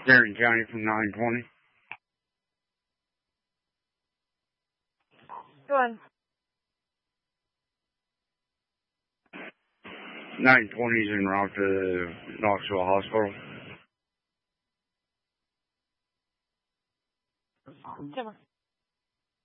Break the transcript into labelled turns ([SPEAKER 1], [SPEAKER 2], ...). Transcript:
[SPEAKER 1] Marion County from 920.
[SPEAKER 2] Go on.
[SPEAKER 1] 920 is en route to Knoxville Hospital.
[SPEAKER 2] Come on.